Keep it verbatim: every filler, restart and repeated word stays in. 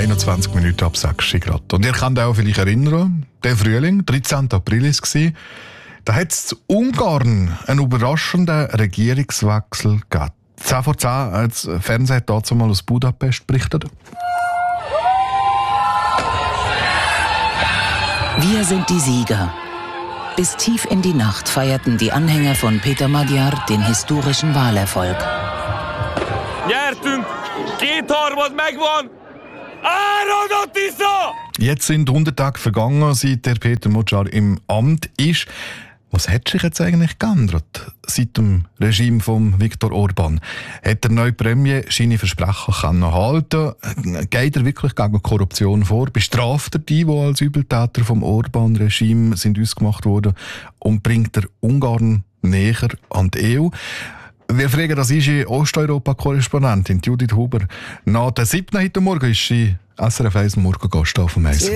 einundzwanzig Minuten ab sechs Grad. Und ihr könnt euch auch vielleicht erinnern, der Frühling, dreizehnten April war es, da hat es in Ungarn einen überraschenden Regierungswechsel gegeben. zehn vor zehn hat das Fernsehen dazu mal aus Budapest berichtet. Wir sind die Sieger. Bis tief in die Nacht feierten die Anhänger von Peter Magyar den historischen Wahlerfolg. Nyertünk! Kétharmad megvan! Áradott vissza! Jetzt sind hundert Tage vergangen, seit der Peter Magyar im Amt ist. Was hat sich jetzt eigentlich geändert seit dem Regime von Viktor Orbán? Hat der neue Premier seine Versprechen halten können? Geht er wirklich gegen Korruption vor? Bestraft er die, die als Übeltäter vom Orbán-Regime sind ausgemacht wurden? Und bringt er Ungarn näher an die E U? Wir fragen, das ist die Osteuropa-Korrespondentin Judith Huber. Nach der siebten heute Morgen ist sie S R F eins Morgengast auf dem Eis.